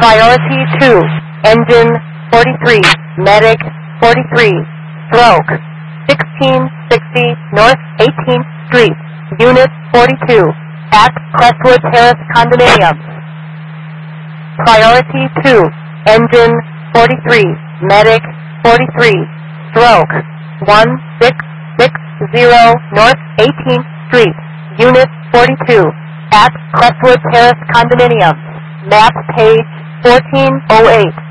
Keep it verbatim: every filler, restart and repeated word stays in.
Priority two, engine forty-three, medic forty-three, stroke sixteen sixty North eighteenth Street, Unit forty-two, at Crestwood Terrace Condominium. Priority two, engine forty-three, medic forty-three, stroke one six six zero North eighteenth Street, Unit forty-two, at Crestwood Terrace Condominium. Map page fourteen oh eight.